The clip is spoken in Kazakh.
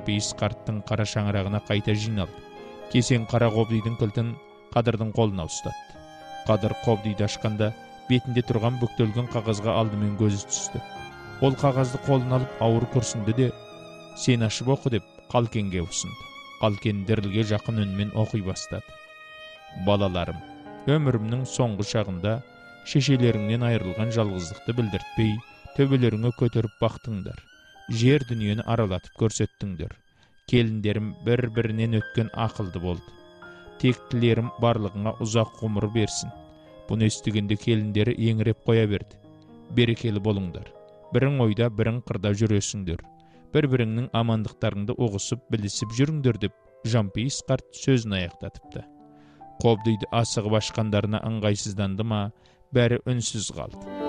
Жампейіс қарттың қара шаңырағына қайта жиналды. Кесен қара қобдидың кілтін Қадырдың қолына ұстатты. Қадыр қобдиді ашқанда бетінде тұрған бүктелген қағазға алдымен көзі түсті. Ол қағазды қолына алып ауыр күрсінді де, «Сен ашып оқы» деп Қалкенге ұсынды. Қалкен дірілге жақын үнмен оқи бастады. «Балаларым, өмірімнің соңғы шағында шешелеріңнен айырылған жалғыздықты білдіртпей, төбелеріңе көтеріп бақтыңдар. Жер дүниені аралатып көрсеттіңдер. Келіндерім бір-бірінен өткен ақылды болды. Тектілерім барлығыңа ұзақ ғұмыр берсін». Бұны естігенде келіндері еңіреп қоя берді. «Берекелі болыңдар. Бірің ойда, бірің қырда жүресіңдер. Бір-біріңнің амандықтарыңды ұғысып, білісіп жүріңдер» деп Жампейіс қарт сөзін аяқтатыпты. Қобдиді асығып ашқандарына ыңғайсызданды ма, бәрі үнсіз қалды.